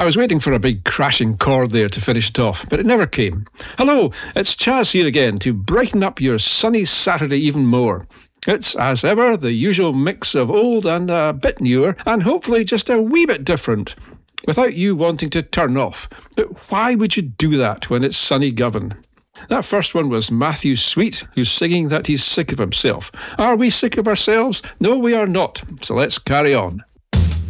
was waiting for a big crashing chord there to finish it off, but it never came. Hello, it's Chaz here again to brighten up your sunny Saturday even more. It's, as ever, the usual mix of old and a bit newer, and hopefully just a wee bit different, without you wanting to turn off. But why would you do that when it's sunny Govan? That first one was Matthew Sweet, who's singing that he's sick of himself. Are we sick of ourselves? No, we are not. So let's carry on.